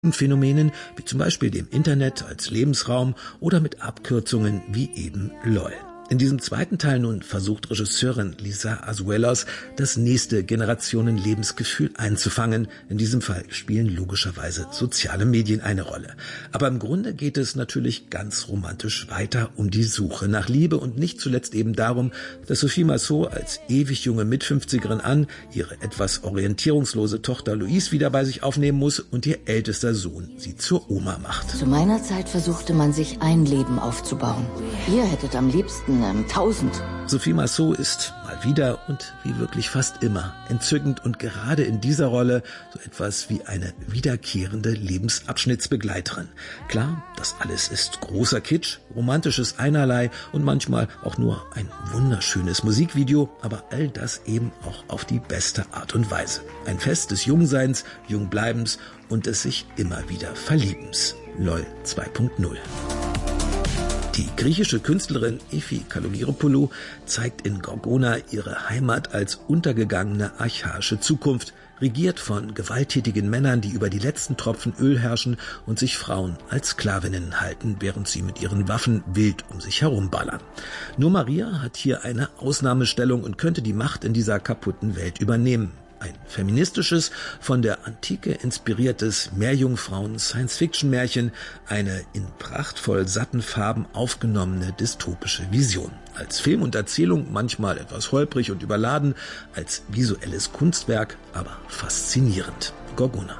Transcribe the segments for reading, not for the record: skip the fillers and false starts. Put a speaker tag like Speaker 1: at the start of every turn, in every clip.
Speaker 1: Phänomenen wie zum Beispiel dem Internet als Lebensraum oder mit Abkürzungen wie eben LOL. In diesem zweiten Teil nun versucht Regisseurin Lisa Azuelos, das nächste Generationen-Lebensgefühl einzufangen. In diesem Fall spielen logischerweise soziale Medien eine Rolle. Aber im Grunde geht es natürlich ganz romantisch weiter um die Suche nach Liebe und nicht zuletzt eben darum, dass Sophie Marceau als ewig junge Mit-50erin Anne ihre etwas orientierungslose Tochter Louise wieder bei sich aufnehmen muss und ihr ältester Sohn sie zur Oma macht.
Speaker 2: Zu meiner Zeit versuchte man sich ein Leben aufzubauen. Ihr hättet am liebsten 1000.
Speaker 1: Sophie Marceau ist mal wieder und wie wirklich fast immer entzückend und gerade in dieser Rolle so etwas wie eine wiederkehrende Lebensabschnittsbegleiterin. Klar, das alles ist großer Kitsch, romantisches Einerlei und manchmal auch nur ein wunderschönes Musikvideo, aber all das eben auch auf die beste Art und Weise. Ein Fest des Jungseins, Jungbleibens und des sich immer wieder Verliebens. LOL 2.0. Die griechische Künstlerin Efi Kalogiropoulou zeigt in Gorgona ihre Heimat als untergegangene archaische Zukunft, regiert von gewalttätigen Männern, die über die letzten Tropfen Öl herrschen und sich Frauen als Sklavinnen halten, während sie mit ihren Waffen wild um sich herumballern. Nur Maria hat hier eine Ausnahmestellung und könnte die Macht in dieser kaputten Welt übernehmen. Ein feministisches, von der Antike inspiriertes Meerjungfrauen-Science-Fiction-Märchen, eine in prachtvoll satten Farben aufgenommene dystopische Vision. Als Film und Erzählung manchmal etwas holprig und überladen, als visuelles Kunstwerk aber faszinierend. Gorgona.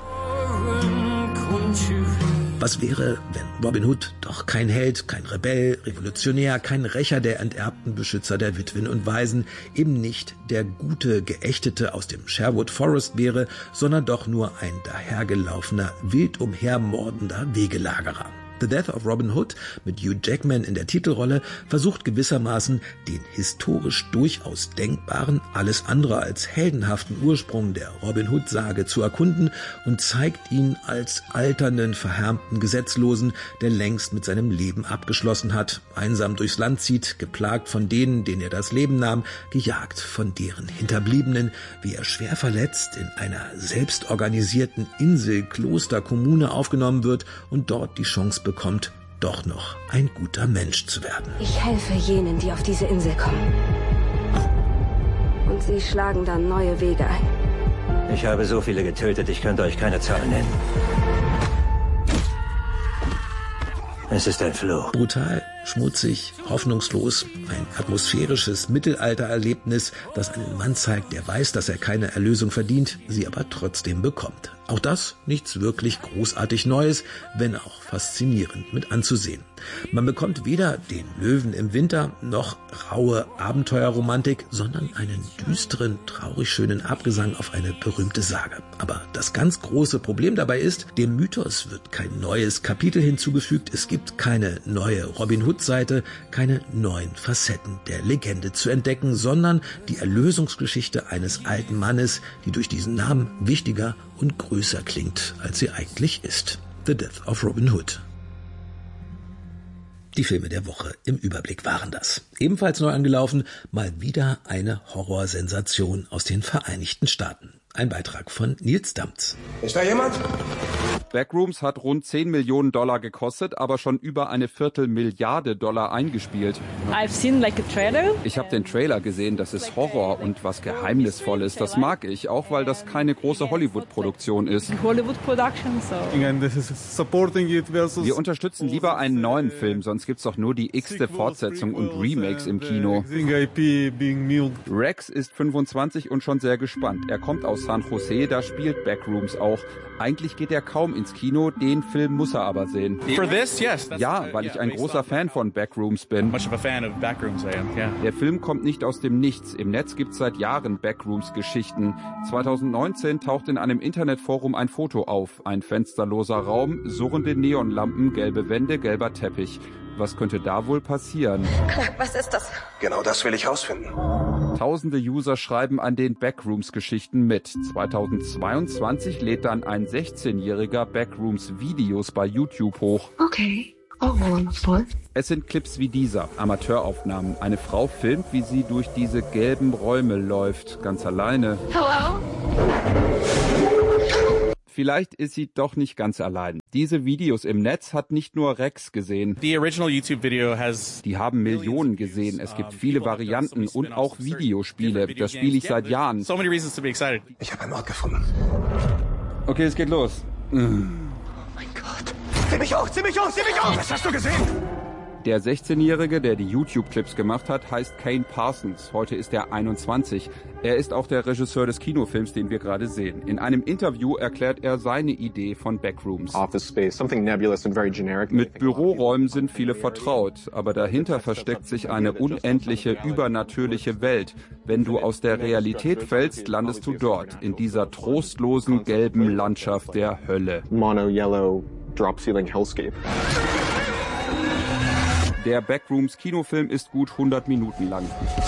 Speaker 1: Was wäre, wenn Robin Hood doch kein Held, kein Rebell, Revolutionär, kein Rächer der enterbten Beschützer der Witwen und Waisen, eben nicht der gute Geächtete aus dem Sherwood Forest wäre, sondern doch nur ein dahergelaufener, wild umhermordender Wegelagerer. The Death of Robin Hood mit Hugh Jackman in der Titelrolle versucht gewissermaßen den historisch durchaus denkbaren, alles andere als heldenhaften Ursprung der Robin Hood-Sage zu erkunden und zeigt ihn als alternden, verhärmten Gesetzlosen, der längst mit seinem Leben abgeschlossen hat, einsam durchs Land zieht, geplagt von denen er das Leben nahm, gejagt von deren Hinterbliebenen, wie er schwer verletzt in einer selbstorganisierten Insel-Kloster-Kommune aufgenommen wird und dort die Chance bekommt, doch noch ein guter Mensch zu werden.
Speaker 3: Ich helfe jenen, die auf diese Insel kommen. Und sie schlagen dann neue Wege ein.
Speaker 4: Ich habe so viele getötet, ich könnte euch keine Zahl nennen. Es ist ein Fluch.
Speaker 1: Brutal, schmutzig, hoffnungslos, ein atmosphärisches Mittelaltererlebnis, das einen Mann zeigt, der weiß, dass er keine Erlösung verdient, sie aber trotzdem bekommt. Auch das nichts wirklich großartig Neues, wenn auch faszinierend mit anzusehen. Man bekommt weder den Löwen im Winter noch raue Abenteuerromantik, sondern einen düsteren, traurig schönen Abgesang auf eine berühmte Sage. Aber das ganz große Problem dabei ist, dem Mythos wird kein neues Kapitel hinzugefügt, es gibt keine neue Robin Hood-Seite, keine neuen Facetten der Legende zu entdecken, sondern die Erlösungsgeschichte eines alten Mannes, die durch diesen Namen wichtiger und größer klingt, als sie eigentlich ist. The Death of Robin Hood. Die Filme der Woche im Überblick waren das. Ebenfalls neu angelaufen, mal wieder eine Horrorsensation aus den Vereinigten Staaten. Ein Beitrag von Nils Damz.
Speaker 5: Ist da jemand?
Speaker 6: Backrooms hat rund 10 Millionen Dollar gekostet, aber schon über eine Viertelmilliarde Dollar eingespielt. Ich habe den Trailer gesehen, das ist Horror und was Geheimnisvolles. Das mag ich, auch weil das keine große Hollywood-Produktion ist. Wir unterstützen lieber einen neuen Film, sonst gibt's doch nur die x-te Fortsetzung und Remakes im Kino. Rex ist 25 und schon sehr gespannt. Er kommt aus San Jose, da spielt Backrooms auch. Eigentlich geht er kaum ins Kino, den Film muss er aber sehen. Ja, weil ich ein großer Fan von Backrooms bin. Der Film kommt nicht aus dem Nichts. Im Netz gibt's seit Jahren Backrooms-Geschichten. 2019 taucht in einem Internetforum ein Foto auf. Ein fensterloser Raum, surrende Neonlampen, gelbe Wände, gelber Teppich. Was könnte da wohl passieren?
Speaker 3: Clark, was ist das?
Speaker 5: Genau das will ich rausfinden.
Speaker 6: Tausende User schreiben an den Backrooms-Geschichten mit. 2022 lädt dann ein 16-jähriger Backrooms-Videos bei YouTube hoch.
Speaker 3: Okay. Oh, voll.
Speaker 6: Es sind Clips wie dieser, Amateuraufnahmen. Eine Frau filmt, wie sie durch diese gelben Räume läuft, ganz alleine.
Speaker 3: Hello?
Speaker 6: Vielleicht ist sie doch nicht ganz allein. Diese Videos im Netz hat nicht nur Rex gesehen. Die haben Millionen gesehen. Es gibt viele Varianten und auch Videospiele. Das spiele ich seit Jahren.
Speaker 5: Ich habe einen Ort gefunden.
Speaker 6: Okay, es geht los.
Speaker 5: Oh mein Gott. Zieh mich hoch, zieh mich hoch, zieh mich hoch! Was hast du gesehen?
Speaker 6: Der 16-Jährige, der die YouTube-Clips gemacht hat, heißt Kane Parsons. Heute ist er 21. Er ist auch der Regisseur des Kinofilms, den wir gerade sehen. In einem Interview erklärt er seine Idee von Backrooms. Mit Büroräumen sind viele vertraut, aber dahinter versteckt sich eine unendliche, übernatürliche Welt. Wenn du aus der Realität fällst, landest du dort, in dieser trostlosen, gelben Landschaft der Hölle.
Speaker 7: Mono-yellow drop-ceiling hellscape.
Speaker 6: Der Backrooms-Kinofilm ist gut 100 Minuten lang.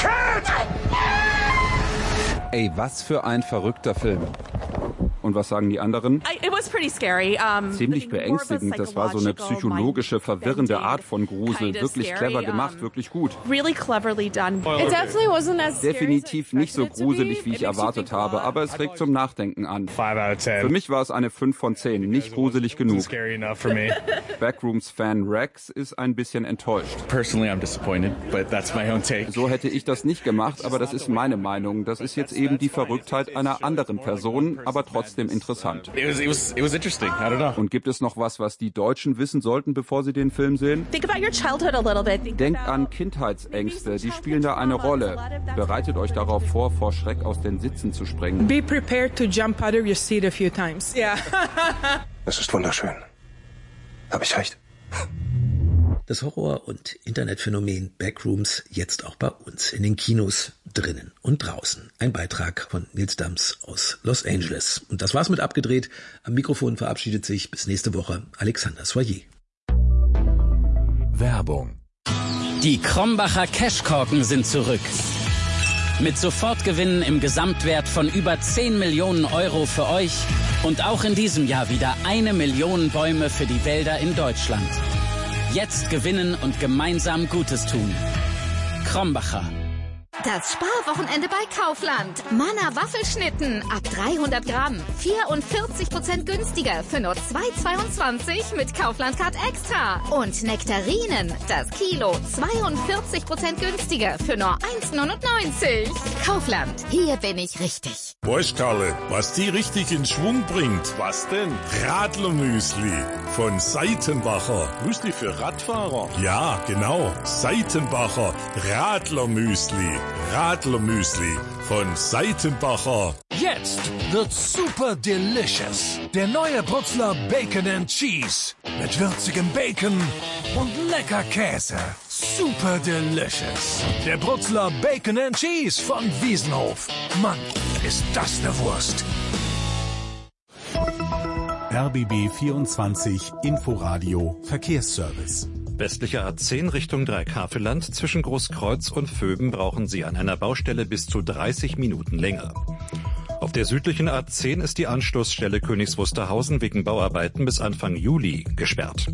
Speaker 6: Ey, was für ein verrückter Film. Und was sagen die anderen? Ziemlich beängstigend. Das war so eine psychologische, verwirrende Art von Grusel. Wirklich clever gemacht, wirklich gut. Definitiv nicht so gruselig, wie ich erwartet habe, aber es regt zum Nachdenken an. Für mich war es eine 5 von 10, nicht gruselig genug. Backrooms-Fan Rex ist ein bisschen enttäuscht. So hätte ich das nicht gemacht, aber das ist meine Meinung. Das ist jetzt eben die Verrücktheit einer anderen Person, aber trotzdem interessant. Und gibt es noch was die Deutschen wissen sollten, bevor sie den Film sehen? Denkt an Kindheitsängste, die spielen da eine Rolle. Bereitet euch darauf vor Schreck aus den Sitzen zu sprengen.
Speaker 8: Be prepared to jump out of your seat a few times. Yeah.
Speaker 5: Das ist wunderschön. Habe ich recht?
Speaker 1: Das Horror- und Internetphänomen Backrooms jetzt auch bei uns in den Kinos, drinnen und draußen. Ein Beitrag von Nils Dams aus Los Angeles. Und das war's mit Abgedreht. Am Mikrofon verabschiedet sich bis nächste Woche Alexander Soyer.
Speaker 9: Werbung.
Speaker 10: Die Krombacher Cashkorken sind zurück. Mit Sofortgewinnen im Gesamtwert von über 10 Millionen Euro für euch und auch in diesem Jahr wieder 1 Million Bäume für die Wälder in Deutschland. Jetzt gewinnen und gemeinsam Gutes tun. Krombacher.
Speaker 11: Das Sparwochenende bei Kaufland. Manna Waffelschnitten ab 300 Gramm. 44% günstiger für nur 2,22 mit Kaufland Card Extra. Und Nektarinen, das Kilo 42% günstiger für nur 1,99. Kaufland, hier bin ich richtig.
Speaker 12: Weißt Karle, was die richtig in Schwung bringt? Was denn? Radlermüsli von Seitenbacher. Müsli für Radfahrer? Ja, genau. Seitenbacher Radlermüsli. Radlermüsli von Seitenbacher.
Speaker 9: Jetzt wird's super delicious. Der neue Brutzler Bacon and Cheese. Mit würzigem Bacon und lecker Käse. Super delicious. Der Brutzler Bacon and Cheese von Wiesenhof. Mann, ist das eine Wurst.
Speaker 13: RBB 24 Inforadio Verkehrsservice.
Speaker 14: Westliche A10 Richtung Dreicafelland zwischen Großkreuz und Vöben brauchen Sie an einer Baustelle bis zu 30 Minuten länger. Auf der südlichen A10 ist die Anschlussstelle Königs Wusterhausen wegen Bauarbeiten bis Anfang Juli gesperrt.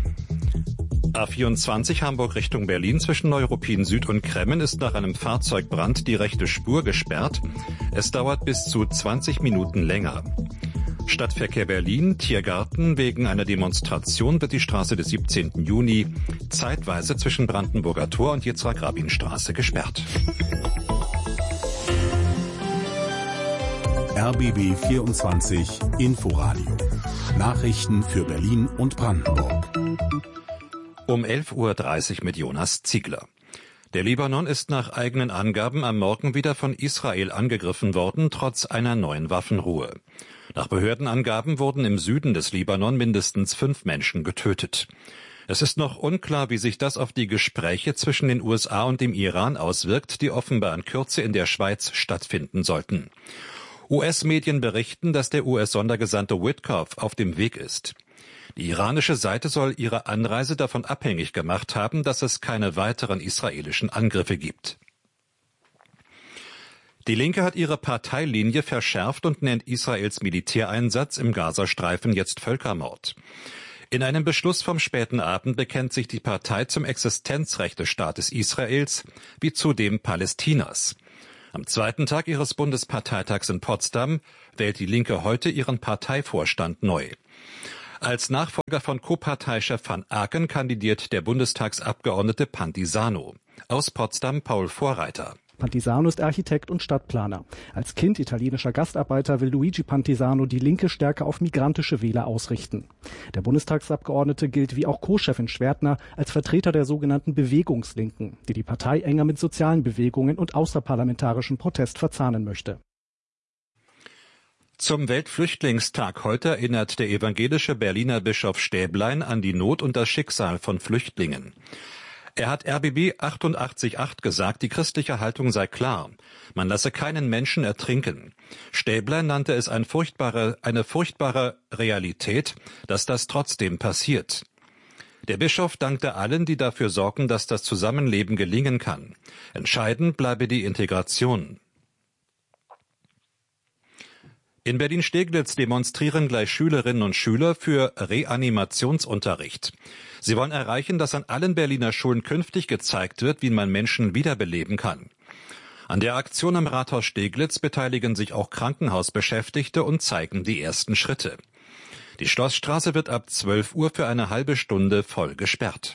Speaker 14: A24 Hamburg Richtung Berlin zwischen Neuruppin Süd und Kremmen ist nach einem Fahrzeugbrand die rechte Spur gesperrt. Es dauert bis zu 20 Minuten länger. Stadtverkehr Berlin, Tiergarten. Wegen einer Demonstration wird die Straße des 17. Juni zeitweise zwischen Brandenburger Tor und Yitzhak-Rabin-Straße gesperrt.
Speaker 13: RBB 24 Inforadio. Nachrichten für Berlin und Brandenburg.
Speaker 14: Um 11:30 Uhr mit Jonas Ziegler. Der Libanon ist nach eigenen Angaben am Morgen wieder von Israel angegriffen worden, trotz einer neuen Waffenruhe. Nach Behördenangaben wurden im Süden des Libanon mindestens 5 Menschen getötet. Es ist noch unklar, wie sich das auf die Gespräche zwischen den USA und dem Iran auswirkt, die offenbar in Kürze in der Schweiz stattfinden sollten. US-Medien berichten, dass der US-Sondergesandte Witkoff auf dem Weg ist. Die iranische Seite soll ihre Anreise davon abhängig gemacht haben, dass es keine weiteren israelischen Angriffe gibt. Die Linke hat ihre Parteilinie verschärft und nennt Israels Militäreinsatz im Gazastreifen jetzt Völkermord. In einem Beschluss vom späten Abend bekennt sich die Partei zum Existenzrecht des Staates Israels wie zu dem Palästinas. Am zweiten Tag ihres Bundesparteitags in Potsdam wählt die Linke heute ihren Parteivorstand neu. Als Nachfolger von Co-Parteichef van Aken kandidiert der Bundestagsabgeordnete Pantisano. Aus Potsdam Paul Vorreiter.
Speaker 15: Pantisano ist Architekt und Stadtplaner. Als Kind italienischer Gastarbeiter will Luigi Pantisano die Linke stärker auf migrantische Wähler ausrichten. Der Bundestagsabgeordnete gilt wie auch Co-Chefin Schwertner als Vertreter der sogenannten Bewegungslinken, die die Partei enger mit sozialen Bewegungen und außerparlamentarischem Protest verzahnen möchte.
Speaker 14: Zum Weltflüchtlingstag heute erinnert der evangelische Berliner Bischof Stäblein an die Not und das Schicksal von Flüchtlingen. Er hat RBB 88.8 gesagt, die christliche Haltung sei klar. Man lasse keinen Menschen ertrinken. Stäblein nannte es eine furchtbare Realität, dass das trotzdem passiert. Der Bischof dankte allen, die dafür sorgen, dass das Zusammenleben gelingen kann. Entscheidend bleibe die Integration. In Berlin-Steglitz demonstrieren gleich Schülerinnen und Schüler für Reanimationsunterricht. Sie wollen erreichen, dass an allen Berliner Schulen künftig gezeigt wird, wie man Menschen wiederbeleben kann. An der Aktion am Rathaus Steglitz beteiligen sich auch Krankenhausbeschäftigte und zeigen die ersten Schritte. Die Schlossstraße wird ab 12 Uhr für eine halbe Stunde voll gesperrt.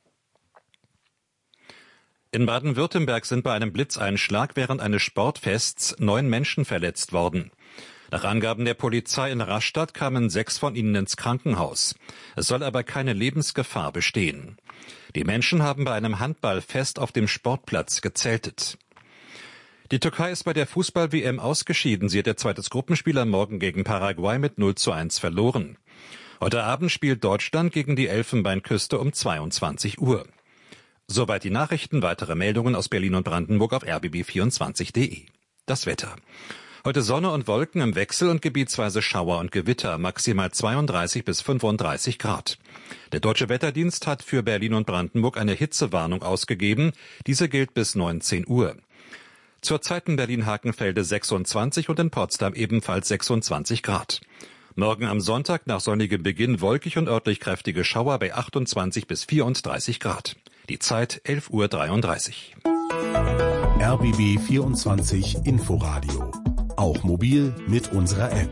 Speaker 14: In Baden-Württemberg sind bei einem Blitzeinschlag während eines Sportfests 9 Menschen verletzt worden. Nach Angaben der Polizei in Rastatt kamen 6 von ihnen ins Krankenhaus. Es soll aber keine Lebensgefahr bestehen. Die Menschen haben bei einem Handballfest auf dem Sportplatz gezeltet. Die Türkei ist bei der Fußball-WM ausgeschieden. Sie hat ihr zweites Gruppenspiel am Morgen gegen Paraguay mit 0:1 verloren. Heute Abend spielt Deutschland gegen die Elfenbeinküste um 22 Uhr. Soweit die Nachrichten. Weitere Meldungen aus Berlin und Brandenburg auf rbb24.de. Das Wetter. Heute Sonne und Wolken im Wechsel und gebietsweise Schauer und Gewitter, maximal 32 bis 35 Grad. Der Deutsche Wetterdienst hat für Berlin und Brandenburg eine Hitzewarnung ausgegeben. Diese gilt bis 19 Uhr. Zurzeit in Berlin-Hakenfelde 26 und in Potsdam ebenfalls 26 Grad. Morgen am Sonntag nach sonnigem Beginn wolkig und örtlich kräftige Schauer bei 28 bis 34 Grad. Die Zeit 11:33
Speaker 13: Uhr. RBB 24 Inforadio. Auch mobil mit unserer App.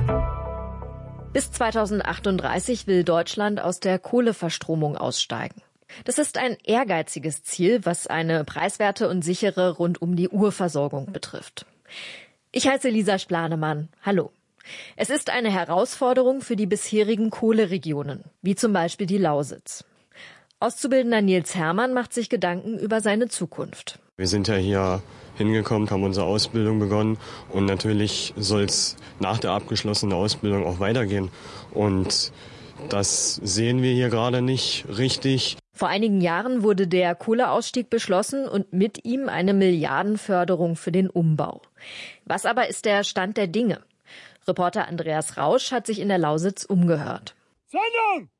Speaker 16: Bis 2038 will Deutschland aus der Kohleverstromung aussteigen. Das ist ein ehrgeiziges Ziel, was eine preiswerte und sichere Rund-um-die-Uhr-Versorgung betrifft. Ich heiße Lisa Splanemann. Hallo. Es ist eine Herausforderung für die bisherigen Kohleregionen, wie zum Beispiel die Lausitz. Auszubildender Nils Hermann macht sich Gedanken über seine Zukunft.
Speaker 7: Wir sind ja hier hingekommen, haben unsere Ausbildung begonnen und natürlich soll es nach der abgeschlossenen Ausbildung auch weitergehen. Und das sehen wir hier gerade nicht richtig.
Speaker 16: Vor einigen Jahren wurde der Kohleausstieg beschlossen und mit ihm eine Milliardenförderung für den Umbau. Was aber ist der Stand der Dinge? Reporter Andreas Rausch hat sich in der Lausitz umgehört.
Speaker 17: Sendung!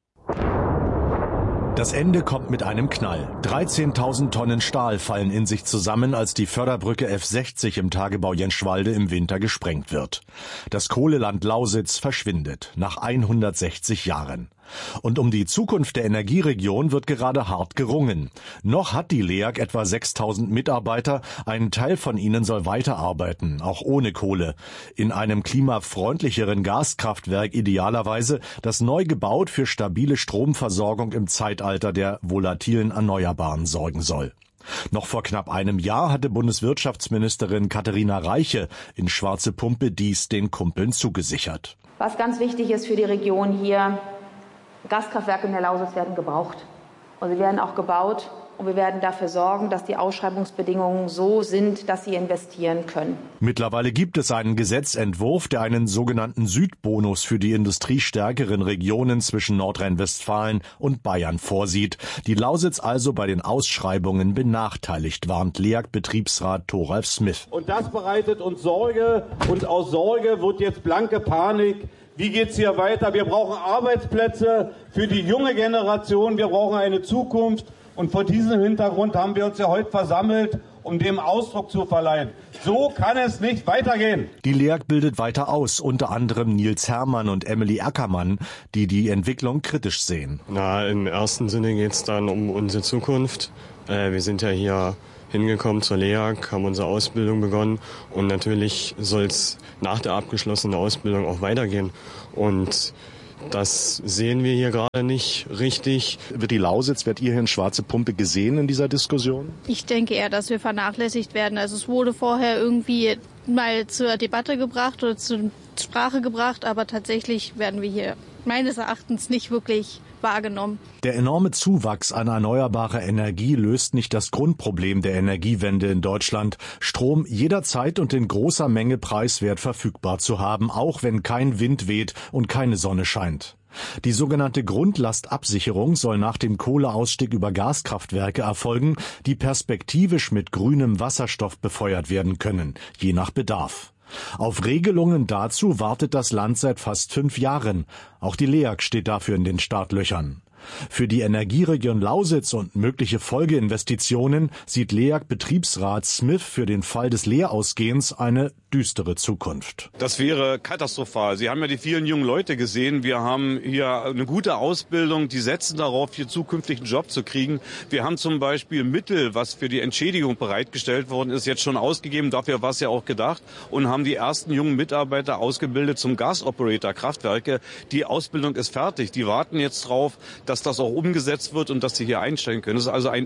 Speaker 18: Das Ende kommt mit einem Knall. 13.000 Tonnen Stahl fallen in sich zusammen, als die Förderbrücke F60 im Tagebau Jenschwalde im Winter gesprengt wird. Das Kohleland Lausitz verschwindet nach 160 Jahren. Und um die Zukunft der Energieregion wird gerade hart gerungen. Noch hat die LEAG etwa 6.000 Mitarbeiter. Ein Teil von ihnen soll weiterarbeiten, auch ohne Kohle. In einem klimafreundlicheren Gaskraftwerk idealerweise, das neu gebaut für stabile Stromversorgung im Zeitalter der volatilen Erneuerbaren sorgen soll. Noch vor knapp einem Jahr hatte Bundeswirtschaftsministerin Katharina Reiche in Schwarze Pumpe dies den Kumpeln zugesichert.
Speaker 19: Was ganz wichtig ist für die Region hier: Gaskraftwerke in der Lausitz werden gebraucht. Und sie werden auch gebaut. Und wir werden dafür sorgen, dass die Ausschreibungsbedingungen so sind, dass sie investieren können.
Speaker 18: Mittlerweile gibt es einen Gesetzentwurf, der einen sogenannten Südbonus für die industriestärkeren Regionen zwischen Nordrhein-Westfalen und Bayern vorsieht. Die Lausitz also bei den Ausschreibungen benachteiligt, warnt LEAG-Betriebsrat Thoralf Smith.
Speaker 17: Und das bereitet uns Sorge. Und aus Sorge wird jetzt blanke Panik. Wie geht's hier weiter? Wir brauchen Arbeitsplätze für die junge Generation. Wir brauchen eine Zukunft. Und vor diesem Hintergrund haben wir uns ja heute versammelt, um dem Ausdruck zu verleihen. So kann es nicht weitergehen.
Speaker 18: Die LEAG bildet weiter aus, unter anderem Nils Hermann und Emily Ackermann, die die Entwicklung kritisch sehen.
Speaker 7: Im ersten Sinne geht es dann um unsere Zukunft. Wir sind ja hier hingekommen zur LEAG, haben unsere Ausbildung begonnen und natürlich soll es nach der abgeschlossenen Ausbildung auch weitergehen. Und das sehen wir hier gerade nicht richtig.
Speaker 18: Wird ihr hier in Schwarze Pumpe gesehen in dieser Diskussion?
Speaker 20: Ich denke eher, dass wir vernachlässigt werden. Also es wurde vorher irgendwie mal zur Debatte gebracht oder zur Sprache gebracht, aber tatsächlich werden wir hier meines Erachtens nicht wirklich wahrgenommen.
Speaker 18: Der enorme Zuwachs an erneuerbarer Energie löst nicht das Grundproblem der Energiewende in Deutschland, Strom jederzeit und in großer Menge preiswert verfügbar zu haben, auch wenn kein Wind weht und keine Sonne scheint. Die sogenannte Grundlastabsicherung soll nach dem Kohleausstieg über Gaskraftwerke erfolgen, die perspektivisch mit grünem Wasserstoff befeuert werden können, je nach Bedarf. Auf Regelungen dazu wartet das Land seit fast 5 Jahren. Auch die LEAG steht dafür in den Startlöchern. Für die Energieregion Lausitz und mögliche Folgeinvestitionen sieht LEAG-Betriebsrat Smith für den Fall des Leerausgehens eine düstere Zukunft.
Speaker 21: Das wäre katastrophal. Sie haben ja die vielen jungen Leute gesehen. Wir haben hier eine gute Ausbildung. Die setzen darauf, hier zukünftig einen Job zu kriegen. Wir haben zum Beispiel Mittel, was für die Entschädigung bereitgestellt worden ist, jetzt schon ausgegeben. Dafür war es ja auch gedacht. Und haben die ersten jungen Mitarbeiter ausgebildet zum Gasoperator Kraftwerke. Die Ausbildung ist fertig. Die warten jetzt drauf, dass das auch umgesetzt wird und dass sie hier einsteigen können. Das ist also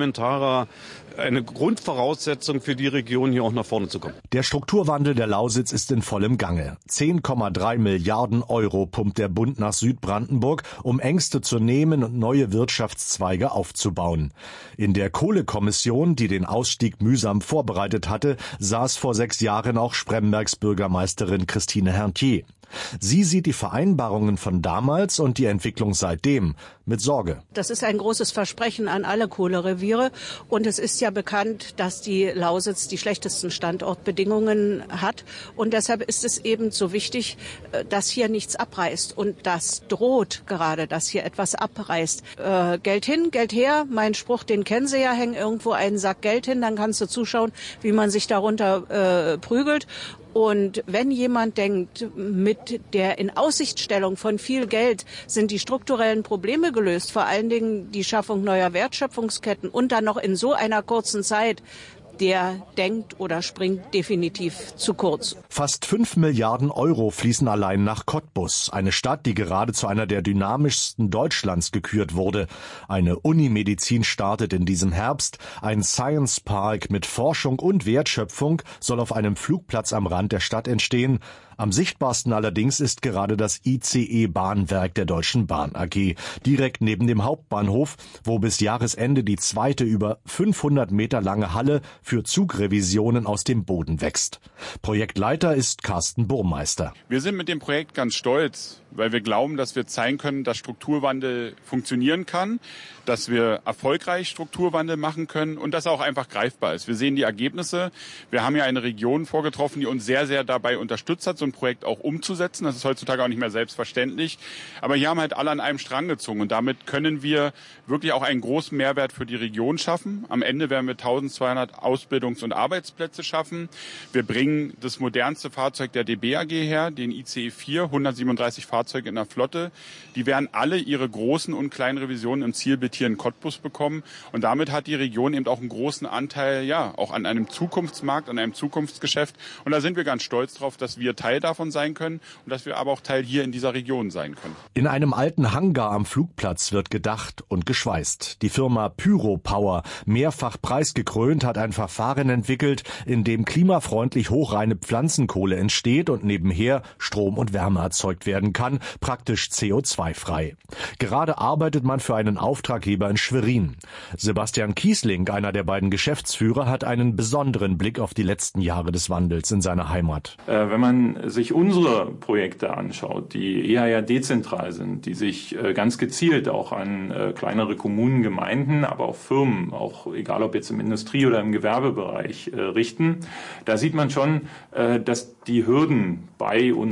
Speaker 21: eine Grundvoraussetzung für die Region, hier auch nach vorne zu kommen.
Speaker 18: Der Strukturwandel der Lausitz ist in vollem Gange. 10,3 Milliarden Euro pumpt der Bund nach Südbrandenburg, um Ängste zu nehmen und neue Wirtschaftszweige aufzubauen. In der Kohlekommission, die den Ausstieg mühsam vorbereitet hatte, saß vor 6 Jahren auch Sprembergs Bürgermeisterin Christine Herrntier. Sie sieht die Vereinbarungen von damals und die Entwicklung seitdem mit Sorge.
Speaker 22: Das ist ein großes Versprechen an alle Kohlereviere. Und es ist ja bekannt, dass die Lausitz die schlechtesten Standortbedingungen hat. Und deshalb ist es eben so wichtig, dass hier nichts abreißt. Und das droht gerade, dass hier etwas abreißt. Geld hin, Geld her. Mein Spruch, den kennen Sie ja, hängt irgendwo einen Sack Geld hin. Dann kannst du zuschauen, wie man sich darunter prügelt. Und wenn jemand denkt, mit der Inaussichtstellung von viel Geld sind die strukturellen Probleme gelöst, vor allen Dingen die Schaffung neuer Wertschöpfungsketten und dann noch in so einer kurzen Zeit, der denkt oder springt definitiv zu kurz.
Speaker 18: Fast 5 Milliarden Euro fließen allein nach Cottbus, eine Stadt, die gerade zu einer der dynamischsten Deutschlands gekürt wurde. Eine Unimedizin startet in diesem Herbst. Ein Science Park mit Forschung und Wertschöpfung soll auf einem Flugplatz am Rand der Stadt entstehen. Am sichtbarsten allerdings ist gerade das ICE-Bahnwerk der Deutschen Bahn AG, direkt neben dem Hauptbahnhof, wo bis Jahresende die zweite über 500 Meter lange Halle für Zugrevisionen aus dem Boden wächst. Projektleiter ist Carsten Burmeister.
Speaker 23: Wir sind mit dem Projekt ganz stolz, weil wir glauben, dass wir zeigen können, dass Strukturwandel funktionieren kann, dass wir erfolgreich Strukturwandel machen können und dass er auch einfach greifbar ist. Wir sehen die Ergebnisse. Wir haben ja eine Region vorgetroffen, die uns sehr, sehr dabei unterstützt hat, so ein Projekt auch umzusetzen. Das ist heutzutage auch nicht mehr selbstverständlich. Aber hier haben halt alle an einem Strang gezogen und damit können wir wirklich auch einen großen Mehrwert für die Region schaffen. Am Ende werden wir 1200 Ausbildungs- und Arbeitsplätze schaffen. Wir bringen das modernste Fahrzeug der DB AG her, den ICE 4, 137 Fahrzeuge in der Flotte. Die werden alle ihre großen und kleinen Revisionen im Zielbild hier in Cottbus bekommen. Und damit hat die Region eben auch einen großen Anteil, ja, auch an einem Zukunftsmarkt, an einem Zukunftsgeschäft. Und da sind wir ganz stolz drauf, dass wir Teil davon sein können und dass wir aber auch Teil hier in dieser Region sein können.
Speaker 18: In einem alten Hangar am Flugplatz wird gedacht und geschweißt. Die Firma Pyropower, mehrfach preisgekrönt, hat ein Verfahren entwickelt, in dem klimafreundlich hochreine Pflanzenkohle entsteht und nebenher Strom und Wärme erzeugt werden kann, praktisch CO2-frei. Gerade arbeitet man für einen Auftraggeber in Schwerin. Sebastian Kiesling, einer der beiden Geschäftsführer, hat einen besonderen Blick auf die letzten Jahre des Wandels in seiner Heimat.
Speaker 24: Wenn man sich unsere Projekte anschaut, die eher ja dezentral sind, die sich ganz gezielt auch an kleinere Kommunen, Gemeinden, aber auch Firmen, auch egal ob jetzt im Industrie- oder im Gewerbebereich richten, da sieht man schon, dass die Hürden bei unseren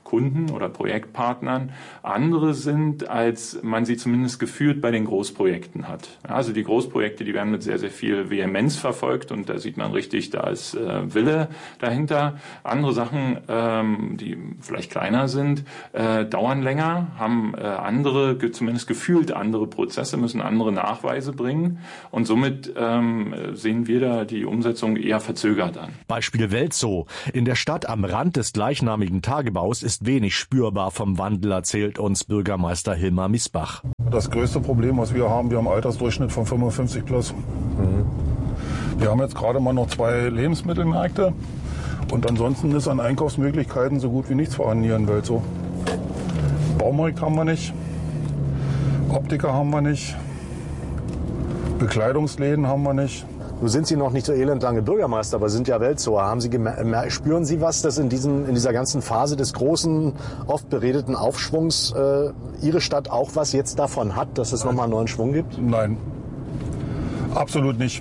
Speaker 24: Kunden oder Projektpartnern andere sind, als man sie zumindest gefühlt bei den Großprojekten hat. Also die Großprojekte, die werden mit sehr, sehr viel Vehemenz verfolgt und da sieht man richtig, da ist Wille dahinter. Andere Sachen, die vielleicht kleiner sind, dauern länger, haben andere, zumindest gefühlt andere Prozesse, müssen andere Nachweise bringen und somit sehen wir da die Umsetzung eher verzögert an.
Speaker 18: Beispiel Welzow. In der Stadt am Rand des gleichnamigen Tagebaus ist wenig spürbar vom Wandel, erzählt uns Bürgermeister Hilmar Misbach.
Speaker 2: Das größte Problem, was wir haben einen Altersdurchschnitt von 55 plus. Wir haben jetzt gerade mal noch 2 Lebensmittelmärkte und ansonsten ist an Einkaufsmöglichkeiten so gut wie nichts vorhanden hier in Welzow. Baumarkt haben wir nicht, Optiker haben wir nicht, Bekleidungsläden haben wir nicht.
Speaker 18: Nun sind Sie noch nicht so elendlange Bürgermeister, aber sind ja Welzower. Spüren Sie was, dass in dieser ganzen Phase des großen, oft beredeten Aufschwungs Ihre Stadt auch was jetzt davon hat, dass es nochmal einen neuen Schwung gibt?
Speaker 2: Nein, absolut nicht.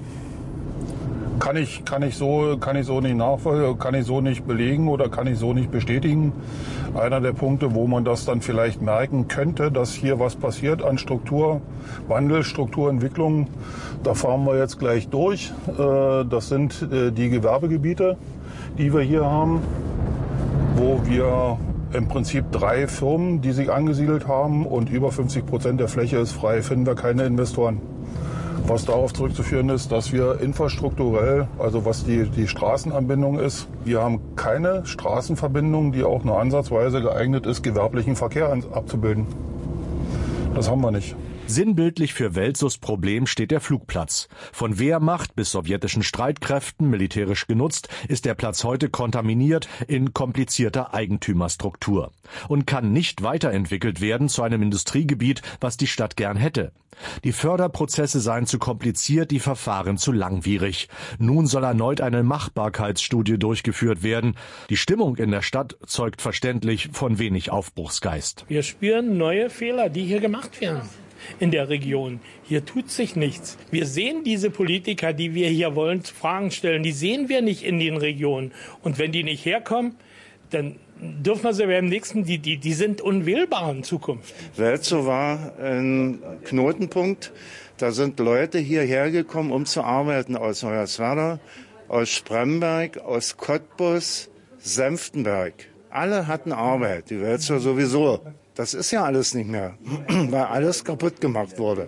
Speaker 2: Kann ich so nicht nachvollziehen, kann ich so nicht belegen oder kann ich so nicht bestätigen. Einer der Punkte, wo man das dann vielleicht merken könnte, dass hier was passiert an Strukturwandel, Strukturentwicklung, da fahren wir jetzt gleich durch. Das sind die Gewerbegebiete, die wir hier haben, wo wir im Prinzip 3 Firmen, die sich angesiedelt haben und über 50% der Fläche ist frei, finden wir keine Investoren. Was darauf zurückzuführen ist, dass wir infrastrukturell, also was die Straßenanbindung ist, wir haben keine Straßenverbindung, die auch nur ansatzweise geeignet ist, gewerblichen Verkehr abzubilden. Das haben wir nicht.
Speaker 18: Sinnbildlich für Welzows Problem steht der Flugplatz. Von Wehrmacht bis sowjetischen Streitkräften militärisch genutzt, ist der Platz heute kontaminiert in komplizierter Eigentümerstruktur und kann nicht weiterentwickelt werden zu einem Industriegebiet, was die Stadt gern hätte. Die Förderprozesse seien zu kompliziert, die Verfahren zu langwierig. Nun soll erneut eine Machbarkeitsstudie durchgeführt werden. Die Stimmung in der Stadt zeugt verständlich von wenig Aufbruchsgeist.
Speaker 3: Wir spüren neue Fehler, die hier gemacht werden. In der Region. Hier tut sich nichts. Wir sehen diese Politiker, die wir hier wollen, Fragen stellen, die sehen wir nicht in den Regionen. Und wenn die nicht herkommen, dann dürfen wir sie beim nächsten, die sind unwählbar in Zukunft.
Speaker 4: Welzow war ein Knotenpunkt. Da sind Leute hierher gekommen, um zu arbeiten aus Hoyerswerda, aus Spremberg, aus Cottbus, Senftenberg. Alle hatten Arbeit, die Welzow sowieso. Das ist ja alles nicht mehr, weil alles kaputt gemacht wurde.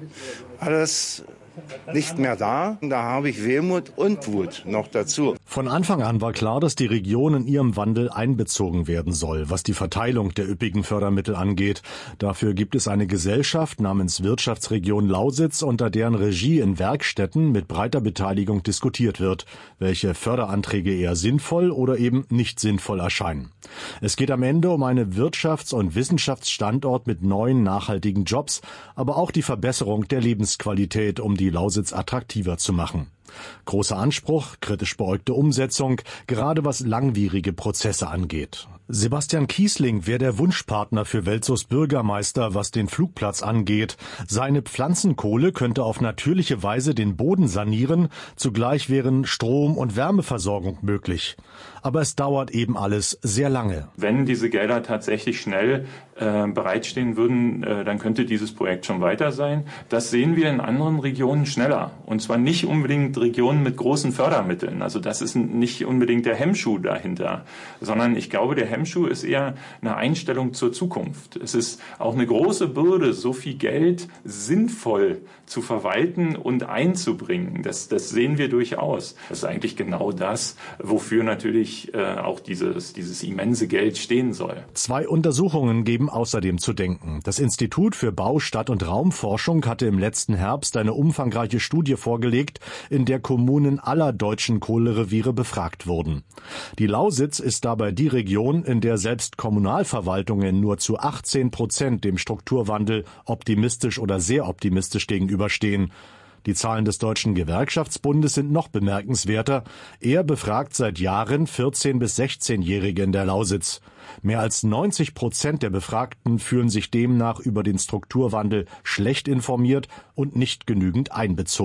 Speaker 4: Alles nicht mehr da. Da habe ich Wehmut und Wut noch dazu.
Speaker 18: Von Anfang an war klar, dass die Region in ihrem Wandel einbezogen werden soll, was die Verteilung der üppigen Fördermittel angeht. Dafür gibt es eine Gesellschaft namens Wirtschaftsregion Lausitz, unter deren Regie in Werkstätten mit breiter Beteiligung diskutiert wird, welche Förderanträge eher sinnvoll oder eben nicht sinnvoll erscheinen. Es geht am Ende um einen Wirtschafts- und Wissenschaftsstandort mit neuen nachhaltigen Jobs, aber auch die Verbesserung der Lebensqualität, um die Lausitz attraktiver zu machen. Großer Anspruch, kritisch beäugte Umsetzung, gerade was langwierige Prozesse angeht. Sebastian Kiesling wäre der Wunschpartner für Welzows Bürgermeister, was den Flugplatz angeht. Seine Pflanzenkohle könnte auf natürliche Weise den Boden sanieren, zugleich wären Strom- und Wärmeversorgung möglich. Aber es dauert eben alles sehr lange.
Speaker 24: Wenn diese Gelder tatsächlich schnell bereitstehen würden, dann könnte dieses Projekt schon weiter sein. Das sehen wir in anderen Regionen schneller. Und zwar nicht unbedingt Regionen mit großen Fördermitteln. Also das ist nicht unbedingt der Hemmschuh dahinter, sondern ich glaube, der Hemmschuh ist eher eine Einstellung zur Zukunft. Es ist auch eine große Bürde, so viel Geld sinnvoll zu verwalten und einzubringen. Das sehen wir durchaus. Das ist eigentlich genau das, wofür natürlich auch dieses immense Geld stehen soll.
Speaker 18: 2 Untersuchungen geben außerdem zu denken. Das Institut für Bau-, Stadt- und Raumforschung hatte im letzten Herbst eine umfangreiche Studie vorgelegt, in der Kommunen aller deutschen Kohlereviere befragt wurden. Die Lausitz ist dabei die Region, in der selbst Kommunalverwaltungen nur zu 18% dem Strukturwandel optimistisch oder sehr optimistisch gegenüberstehen. Die Zahlen des Deutschen Gewerkschaftsbundes sind noch bemerkenswerter. Er befragt seit Jahren 14- bis 16-Jährige in der Lausitz. Mehr als 90% der Befragten fühlen sich demnach über den Strukturwandel schlecht informiert und nicht genügend einbezogen.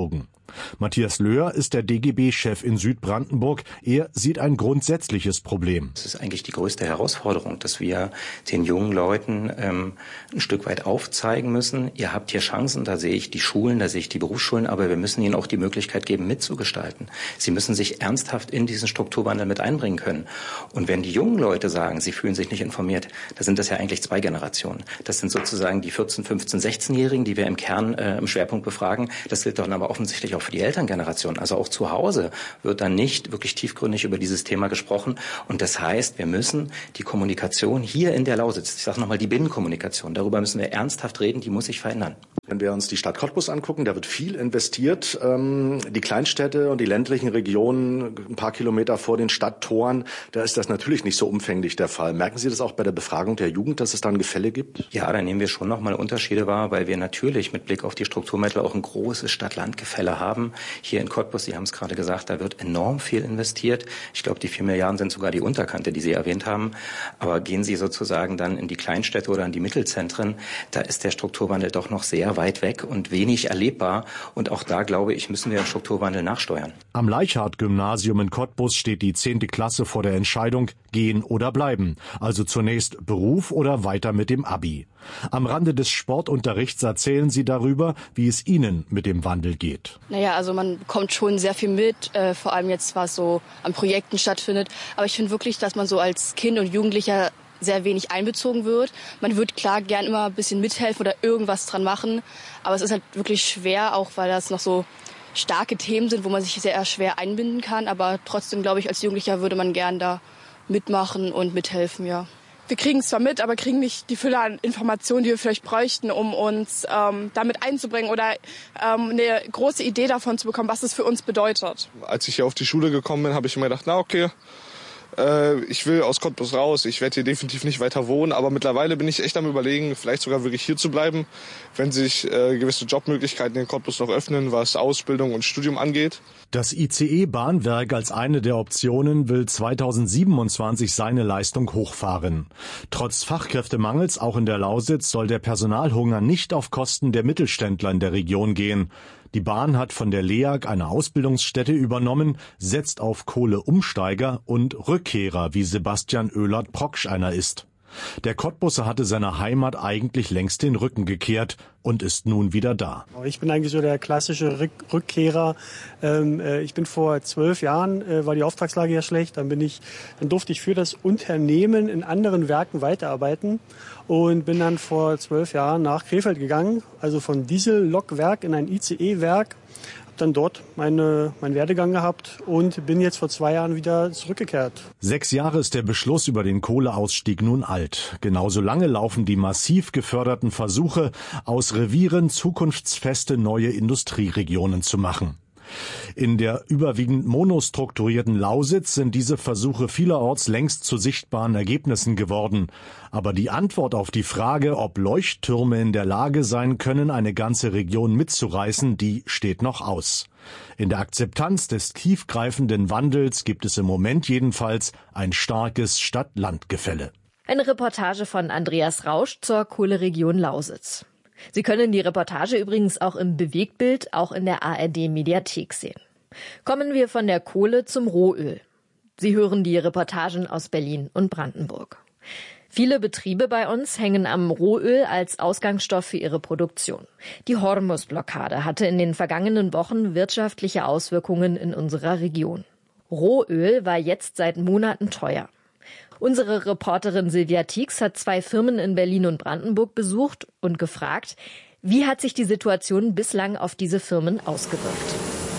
Speaker 18: Matthias Löhr ist der DGB-Chef in Südbrandenburg. Er sieht ein grundsätzliches Problem.
Speaker 1: Es ist eigentlich die größte Herausforderung, dass wir den jungen Leuten ein Stück weit aufzeigen müssen. Ihr habt hier Chancen, da sehe ich die Schulen, da sehe ich die Berufsschulen, aber wir müssen ihnen auch die Möglichkeit geben, mitzugestalten. Sie müssen sich ernsthaft in diesen Strukturwandel mit einbringen können. Und wenn die jungen Leute sagen, sie fühlen sich nicht informiert, da sind das ja eigentlich 2 Generationen. Das sind sozusagen die 14-, 15-, 16-Jährigen, die wir im Kern im Schwerpunkt befragen. Das gilt dann aber offensichtlich auch für die Elterngeneration. Also auch zu Hause wird dann nicht wirklich tiefgründig über dieses Thema gesprochen. Und das heißt, wir müssen die Kommunikation hier in der Lausitz, ich sage nochmal die Binnenkommunikation, darüber müssen wir ernsthaft reden, die muss sich verändern.
Speaker 5: Wenn wir uns die Stadt Cottbus angucken, da wird viel investiert. Die Kleinstädte und die ländlichen Regionen, ein paar Kilometer vor den Stadttoren, da ist das natürlich nicht so umfänglich der Fall. Merken Sie das auch bei der Befragung der Jugend, dass es da ein Gefälle gibt?
Speaker 1: Ja, da nehmen wir schon nochmal Unterschiede wahr, weil wir natürlich mit Blick auf die Strukturmittel auch ein großes Stadt-Land-Gefälle haben. Hier in Cottbus, Sie haben es gerade gesagt, da wird enorm viel investiert. Ich glaube, die 4 Milliarden sind sogar die Unterkante, die Sie erwähnt haben. Aber gehen Sie sozusagen dann in die Kleinstädte oder in die Mittelzentren, da ist der Strukturwandel doch noch sehr weit weg und wenig erlebbar. Und auch da, glaube ich, müssen wir im Strukturwandel nachsteuern.
Speaker 18: Am Leichhardt-Gymnasium in Cottbus steht die 10. Klasse vor der Entscheidung, gehen oder bleiben. Also zunächst Beruf oder weiter mit dem Abi. Am Rande des Sportunterrichts erzählen sie darüber, wie es ihnen mit dem Wandel geht.
Speaker 6: Naja, also man bekommt schon sehr viel mit, vor allem jetzt, was so an Projekten stattfindet. Aber ich finde wirklich, dass man so als Kind und Jugendlicher sehr wenig einbezogen wird. Man würde klar gern immer ein bisschen mithelfen oder irgendwas dran machen. Aber es ist halt wirklich schwer, auch weil das noch so starke Themen sind, wo man sich sehr schwer einbinden kann. Aber trotzdem, glaube ich, als Jugendlicher würde man gern da mitmachen und mithelfen, ja.
Speaker 8: Wir kriegen es zwar mit, aber kriegen nicht die Fülle an Informationen, die wir vielleicht bräuchten, um uns damit einzubringen oder eine große Idee davon zu bekommen, was es für uns bedeutet.
Speaker 25: Als ich hier auf die Schule gekommen bin, habe ich mir gedacht, na okay, ich will aus Cottbus raus, ich werde hier definitiv nicht weiter wohnen, aber mittlerweile bin ich echt am Überlegen, vielleicht sogar wirklich hier zu bleiben, wenn sich gewisse Jobmöglichkeiten in Cottbus noch öffnen, was Ausbildung und Studium angeht.
Speaker 18: Das ICE-Bahnwerk als eine der Optionen will 2027 seine Leistung hochfahren. Trotz Fachkräftemangels auch in der Lausitz soll der Personalhunger nicht auf Kosten der Mittelständler in der Region gehen. Die Bahn hat von der LEAG eine Ausbildungsstätte übernommen, setzt auf Kohleumsteiger und Rückkehrer, wie Sebastian Oehlert-Proksch einer ist. Der Cottbusser hatte seiner Heimat eigentlich längst den Rücken gekehrt und ist nun wieder da.
Speaker 26: Ich bin eigentlich so der klassische Rückkehrer. Ich bin vor 12 Jahren, war die Auftragslage ja schlecht, dann durfte ich für das Unternehmen in anderen Werken weiterarbeiten und bin dann vor 12 Jahren nach Krefeld gegangen, also von Diesellokwerk in ein ICE-Werk. Dann dort meinen Werdegang gehabt und bin jetzt vor 2 Jahren wieder zurückgekehrt.
Speaker 18: 6 Jahre ist der Beschluss über den Kohleausstieg nun alt. Genauso lange laufen die massiv geförderten Versuche, aus Revieren zukunftsfeste neue Industrieregionen zu machen. In der überwiegend monostrukturierten Lausitz sind diese Versuche vielerorts längst zu sichtbaren Ergebnissen geworden. Aber die Antwort auf die Frage, ob Leuchttürme in der Lage sein können, eine ganze Region mitzureißen, die steht noch aus. In der Akzeptanz des tiefgreifenden Wandels gibt es im Moment jedenfalls ein starkes Stadt-Land-Gefälle.
Speaker 16: Eine Reportage von Andreas Rausch zur Kohleregion Lausitz. Sie können die Reportage übrigens auch im Bewegtbild, auch in der ARD-Mediathek sehen. Kommen wir von der Kohle zum Rohöl. Sie hören die Reportagen aus Berlin und Brandenburg. Viele Betriebe bei uns hängen am Rohöl als Ausgangsstoff für ihre Produktion. Die Hormuz-Blockade hatte in den vergangenen Wochen wirtschaftliche Auswirkungen in unserer Region. Rohöl war jetzt seit Monaten teuer. Unsere Reporterin Silvia Tieks hat 2 Firmen in Berlin und Brandenburg besucht und gefragt, wie hat sich die Situation bislang auf diese Firmen ausgewirkt.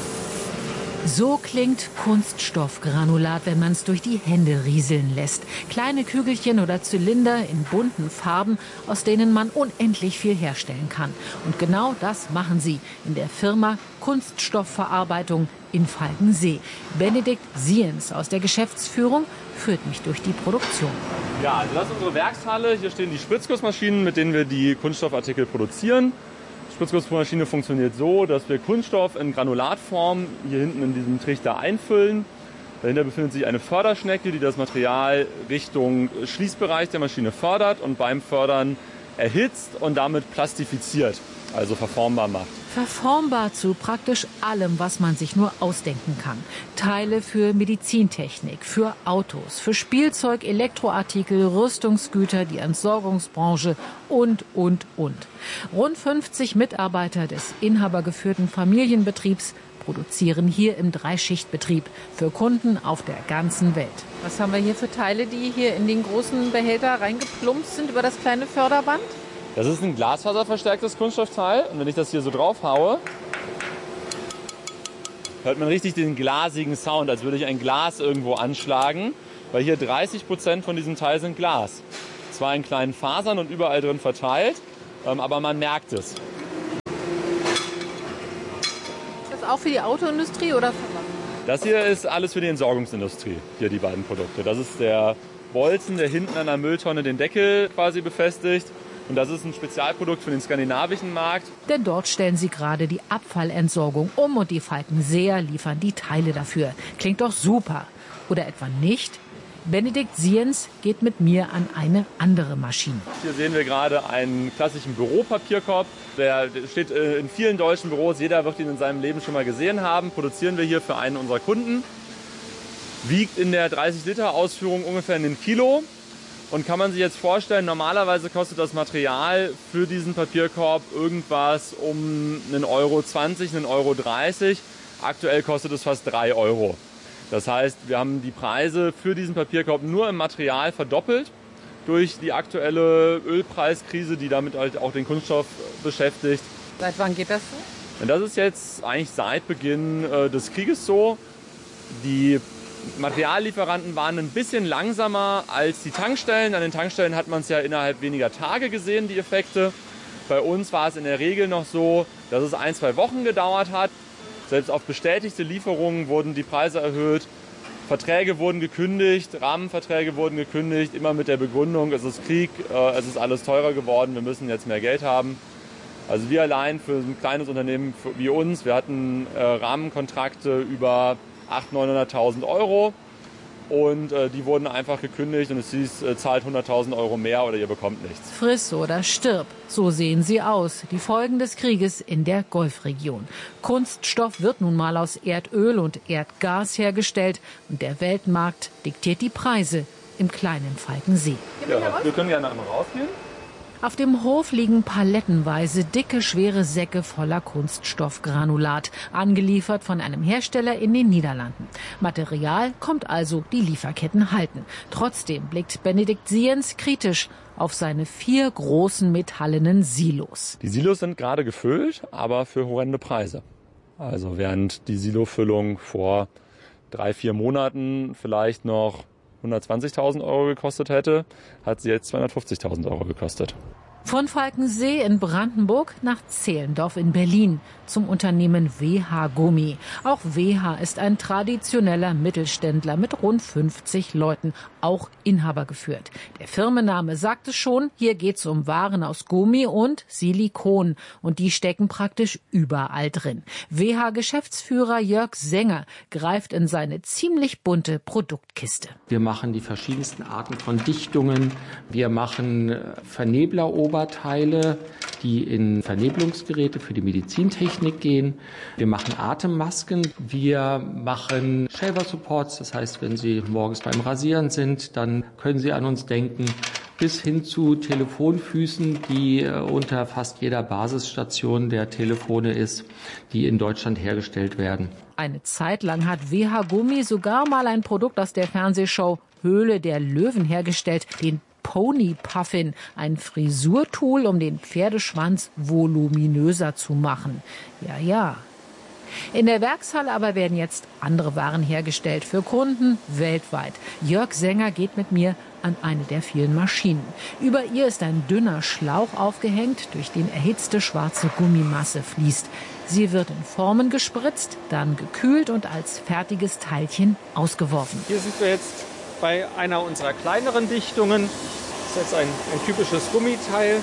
Speaker 27: So klingt Kunststoffgranulat, wenn man es durch die Hände rieseln lässt. Kleine Kügelchen oder Zylinder in bunten Farben, aus denen man unendlich viel herstellen kann. Und genau das machen sie in der Firma Kunststoffverarbeitung in Falkensee. Benedikt Siens aus der Geschäftsführung führt mich durch die Produktion.
Speaker 28: Ja, also das ist unsere Werkshalle. Hier stehen die Spritzgussmaschinen, mit denen wir die Kunststoffartikel produzieren. Die Spritzgussmaschine funktioniert so, dass wir Kunststoff in Granulatform hier hinten in diesem Trichter einfüllen. Dahinter befindet sich eine Förderschnecke, die das Material Richtung Schließbereich der Maschine fördert. Und beim Fördern erhitzt und damit plastifiziert, also verformbar macht.
Speaker 27: Verformbar zu praktisch allem, was man sich nur ausdenken kann. Teile für Medizintechnik, für Autos, für Spielzeug, Elektroartikel, Rüstungsgüter, die Entsorgungsbranche und. Rund 50 Mitarbeiter des inhabergeführten Familienbetriebs produzieren hier im Dreischichtbetrieb für Kunden auf der ganzen Welt.
Speaker 9: Was haben wir hier für Teile, die hier in den großen Behälter reingeplumpst sind über das kleine Förderband?
Speaker 28: Das ist ein glasfaserverstärktes Kunststoffteil und wenn ich das hier so drauf haue, hört man richtig den glasigen Sound, als würde ich ein Glas irgendwo anschlagen, weil hier 30% von diesem Teil sind Glas. Zwar in kleinen Fasern und überall drin verteilt, aber man merkt es.
Speaker 9: Ist das auch für die Autoindustrie oder für was?
Speaker 28: Das hier ist alles für die Entsorgungsindustrie, hier die beiden Produkte. Das ist der Bolzen, der hinten an der Mülltonne den Deckel quasi befestigt. Und das ist ein Spezialprodukt für den skandinavischen Markt.
Speaker 27: Denn dort stellen sie gerade die Abfallentsorgung um und die Falkenseer liefern die Teile dafür. Klingt doch super. Oder etwa nicht? Benedikt Siens geht mit mir an eine andere Maschine.
Speaker 28: Hier sehen wir gerade einen klassischen Büropapierkorb. Der steht in vielen deutschen Büros. Jeder wird ihn in seinem Leben schon mal gesehen haben. Produzieren wir hier für einen unserer Kunden. Wiegt in der 30-Liter-Ausführung ungefähr 1 Kilo. Und kann man sich jetzt vorstellen, normalerweise kostet das Material für diesen Papierkorb irgendwas um 1,20 Euro, 1,30 Euro. Aktuell kostet es fast 3 Euro. Das heißt, wir haben die Preise für diesen Papierkorb nur im Material verdoppelt durch die aktuelle Ölpreiskrise, die damit halt auch den Kunststoff beschäftigt.
Speaker 9: Seit wann geht das so?
Speaker 28: Und das ist jetzt eigentlich seit Beginn des Krieges so. Die Materiallieferanten waren ein bisschen langsamer als die Tankstellen. An den Tankstellen hat man es ja innerhalb weniger Tage gesehen, die Effekte. Bei uns war es in der Regel noch so, dass es 1-2 Wochen gedauert hat. Selbst auf bestätigte Lieferungen wurden die Preise erhöht. Verträge wurden gekündigt, Rahmenverträge wurden gekündigt, immer mit der Begründung, es ist Krieg, es ist alles teurer geworden, wir müssen jetzt mehr Geld haben. Also wir allein für ein kleines Unternehmen wie uns, wir hatten Rahmenkontrakte über 800.000, 900.000 Euro und die wurden einfach gekündigt und es hieß, zahlt 100.000 Euro mehr oder ihr bekommt nichts.
Speaker 27: Friss oder stirb, so sehen sie aus, die Folgen des Krieges in der Golfregion. Kunststoff wird nun mal aus Erdöl und Erdgas hergestellt und der Weltmarkt diktiert die Preise im kleinen Falkensee.
Speaker 28: Ja, wir können gerne einmal rausgehen.
Speaker 27: Auf dem Hof liegen palettenweise dicke, schwere Säcke voller Kunststoffgranulat, angeliefert von einem Hersteller in den Niederlanden. Material kommt also, die Lieferketten halten. Trotzdem blickt Benedikt Siens kritisch auf seine 4 großen metallenen Silos.
Speaker 28: Die Silos sind gerade gefüllt, aber für horrende Preise. Also während die Silofüllung vor 3-4 Monaten vielleicht noch 120.000 Euro gekostet hätte, hat sie jetzt 250.000 Euro gekostet.
Speaker 27: Von Falkensee in Brandenburg nach Zehlendorf in Berlin zum Unternehmen WH Gummi. Auch WH ist ein traditioneller Mittelständler mit rund 50 Leuten, auch Inhaber geführt. Der Firmenname sagt es schon, hier geht es um Waren aus Gummi und Silikon und die stecken praktisch überall drin. WH-Geschäftsführer Jörg Sänger greift in seine ziemlich bunte Produktkiste.
Speaker 10: Wir machen die verschiedensten Arten von Dichtungen, wir machen Vernebleroberteile, die in Vernebelungsgeräte für die Medizintechnik gehen. Wir machen Atemmasken, wir machen Shaver-Supports, das heißt, wenn Sie morgens beim Rasieren sind, dann können Sie an uns denken, bis hin zu Telefonfüßen, die unter fast jeder Basisstation der Telefone ist, die in Deutschland hergestellt werden.
Speaker 27: Eine Zeit lang hat WH Gummi sogar mal ein Produkt aus der Fernsehshow Höhle der Löwen hergestellt, den Pony Puffin, ein Frisurtool, um den Pferdeschwanz voluminöser zu machen. Ja. In der Werkshalle aber werden jetzt andere Waren hergestellt für Kunden weltweit. Jörg Sänger geht mit mir an eine der vielen Maschinen. Über ihr ist ein dünner Schlauch aufgehängt, durch den erhitzte schwarze Gummimasse fließt. Sie wird in Formen gespritzt, dann gekühlt und als fertiges Teilchen ausgeworfen.
Speaker 11: Hier sind wir jetzt bei einer unserer kleineren Dichtungen. Das ist jetzt ein typisches Gummiteil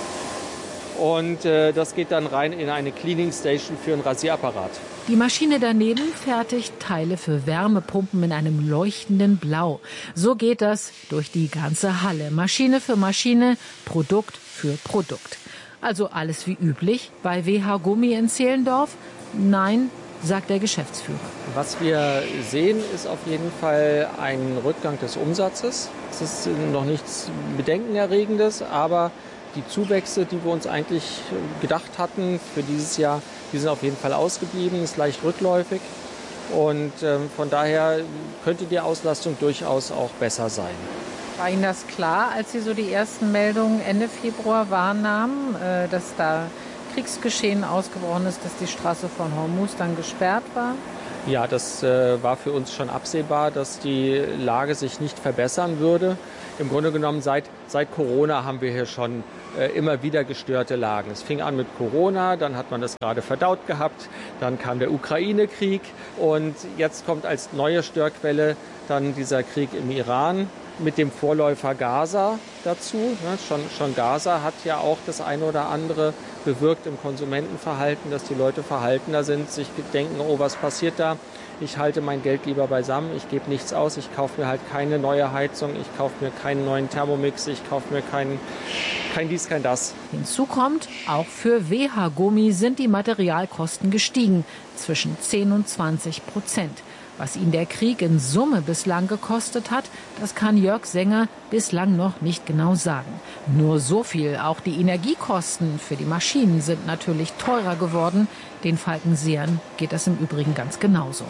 Speaker 11: und das geht dann rein in eine Cleaning Station für einen Rasierapparat.
Speaker 27: Die Maschine daneben fertigt Teile für Wärmepumpen in einem leuchtenden Blau. So geht das durch die ganze Halle. Maschine für Maschine, Produkt für Produkt. Also alles wie üblich bei WH Gummi in Zehlendorf? Nein, sagt der Geschäftsführer.
Speaker 11: Was wir sehen, ist auf jeden Fall ein Rückgang des Umsatzes. Es ist noch nichts Bedenkenerregendes, aber die Zuwächse, die wir uns eigentlich gedacht hatten für dieses Jahr, die sind auf jeden Fall ausgeblieben, ist leicht rückläufig. Und von daher könnte die Auslastung durchaus auch besser sein.
Speaker 9: War Ihnen das klar, als Sie so die ersten Meldungen Ende Februar wahrnahmen, dass da Kriegsgeschehen ausgebrochen ist, dass die Straße von Hormuz dann gesperrt war?
Speaker 11: Ja, das war für uns schon absehbar, dass die Lage sich nicht verbessern würde. Im Grunde genommen seit Corona haben wir hier schon immer wieder gestörte Lagen. Es fing an mit Corona, dann hat man das gerade verdaut gehabt, dann kam der Ukraine-Krieg und jetzt kommt als neue Störquelle dann dieser Krieg im Iran mit dem Vorläufer Gaza dazu. Schon Gaza hat ja auch das eine oder andere bewirkt im Konsumentenverhalten, dass die Leute verhaltener sind, sich denken, oh, was passiert da? Ich halte mein Geld lieber beisammen, ich gebe nichts aus, ich kaufe mir halt keine neue Heizung, ich kaufe mir keinen neuen Thermomix, ich kaufe mir kein dies, kein das.
Speaker 27: Hinzu kommt, auch für WH Gummi sind die Materialkosten gestiegen, zwischen 10 und 20%. Was ihn der Krieg in Summe bislang gekostet hat, das kann Jörg Sänger bislang noch nicht genau sagen. Nur so viel, auch die Energiekosten für die Maschinen sind natürlich teurer geworden. Den Falkensehern geht das im Übrigen ganz genauso.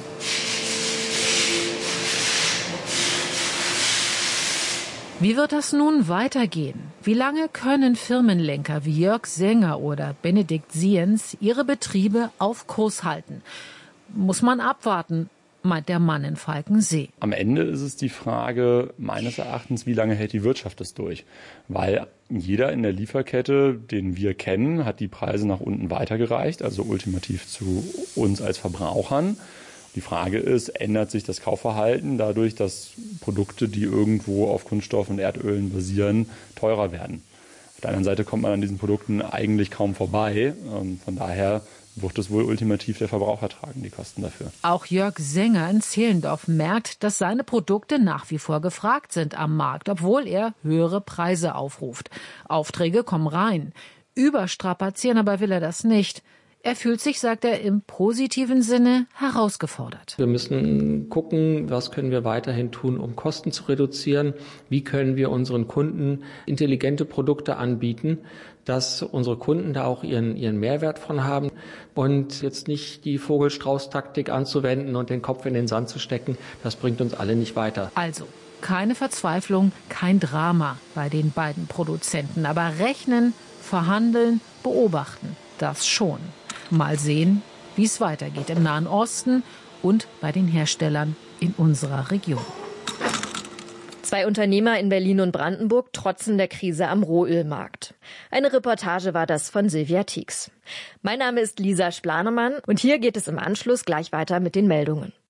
Speaker 27: Wie wird das nun weitergehen? Wie lange können Firmenlenker wie Jörg Sänger oder Benedikt Siens ihre Betriebe auf Kurs halten? Muss man abwarten, meint der Mann in Falkensee.
Speaker 28: Am Ende ist es die Frage, meines Erachtens, wie lange hält die Wirtschaft das durch? Weil jeder in der Lieferkette, den wir kennen, hat die Preise nach unten weitergereicht, also ultimativ zu uns als Verbrauchern. Die Frage ist, ändert sich das Kaufverhalten dadurch, dass Produkte, die irgendwo auf Kunststoff und Erdölen basieren, teurer werden? Auf der anderen Seite kommt man an diesen Produkten eigentlich kaum vorbei. Von daher wird es wohl ultimativ der Verbraucher tragen, die Kosten dafür.
Speaker 27: Auch Jörg Sänger in Zehlendorf merkt, dass seine Produkte nach wie vor gefragt sind am Markt, obwohl er höhere Preise aufruft. Aufträge kommen rein. Überstrapazieren aber will er das nicht. Er fühlt sich, sagt er, im positiven Sinne herausgefordert.
Speaker 11: Wir müssen gucken, was können wir weiterhin tun, um Kosten zu reduzieren. Wie können wir unseren Kunden intelligente Produkte anbieten, dass unsere Kunden da auch ihren Mehrwert von haben. Und jetzt nicht die Vogelstrauß-Taktik anzuwenden und den Kopf in den Sand zu stecken, das bringt uns alle nicht weiter.
Speaker 27: Also, keine Verzweiflung, kein Drama bei den beiden Produzenten. Aber rechnen, verhandeln, beobachten, das schon. Mal sehen, wie es weitergeht im Nahen Osten und bei den Herstellern in unserer Region.
Speaker 16: 2 Unternehmer in Berlin und Brandenburg trotzen der Krise am Rohölmarkt. Eine Reportage war das von Silvia Tieks. Mein Name ist Lisa Splanemann und hier geht es im Anschluss gleich weiter mit den Meldungen.